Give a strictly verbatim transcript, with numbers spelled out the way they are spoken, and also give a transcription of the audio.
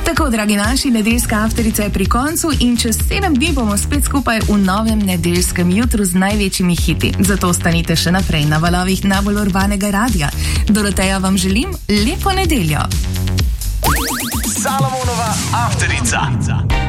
Tako, dragi naši, nedeljska afterica je pri koncu in čez sedem dni bomo spet skupaj v novem nedeljskem jutru z največjimi hiti. Zato ostanite še naprej na valovih najbolj urbanega radia. Doroteja vam želim lepo nedeljo. Salamonova afterica.